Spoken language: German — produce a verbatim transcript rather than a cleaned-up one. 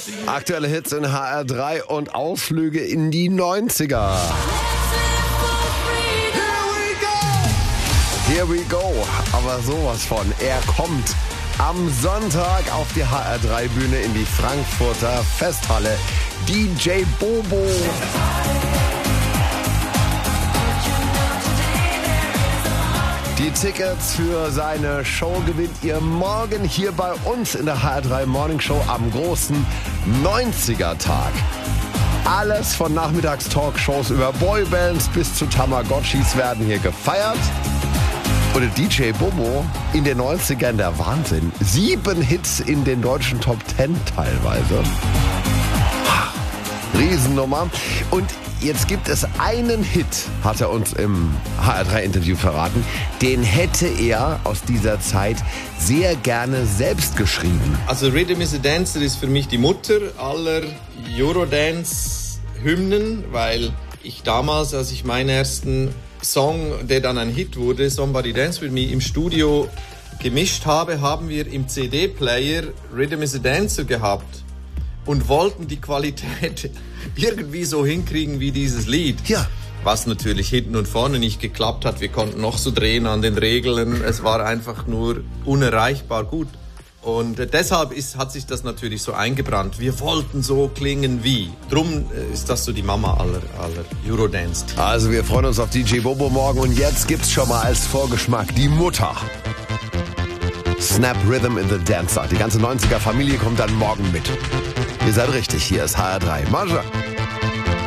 Aktuelle Hits in H R drei und Ausflüge in die neunziger. Here we go. Aber sowas von. Er kommt am Sonntag auf die H R drei Bühne in die Frankfurter Festhalle. D J Bobo. Die Tickets für seine Show gewinnt ihr morgen hier bei uns in der H R drei Morning Show am großen neunziger-Tag. Alles von Nachmittagstalkshows über Boybands bis zu Tamagotchis werden hier gefeiert. Und D J Bobo in den neunzigern der Wahnsinn. Sieben Hits in den deutschen Top Ten teilweise. Riesennummer. Und jetzt gibt es einen Hit, hat er uns im H R drei Interview verraten. Den hätte er aus dieser Zeit sehr gerne selbst geschrieben. Also Rhythm is a Dancer ist für mich die Mutter aller Eurodance-Hymnen, weil ich damals, als ich meinen ersten Song, der dann ein Hit wurde, Somebody Dance With Me, im Studio gemischt habe, haben wir im C D-Player Rhythm is a Dancer gehabt und wollten die Qualität irgendwie so hinkriegen wie dieses Lied. Ja. Was natürlich hinten und vorne nicht geklappt hat. Wir konnten noch so drehen an den Regeln. Es war einfach nur unerreichbar gut. Und deshalb ist, hat sich das natürlich so eingebrannt. Wir wollten so klingen wie. Drum ist das so die Mama aller, aller Eurodance-Teams. Also wir freuen uns auf D J Bobo morgen. Und jetzt gibt's schon mal als Vorgeschmack die Mutter. Snap Rhythm in the Dancer. Die ganze neunziger-Familie kommt dann morgen mit. Ihr seid richtig, hier ist H R drei. Maja.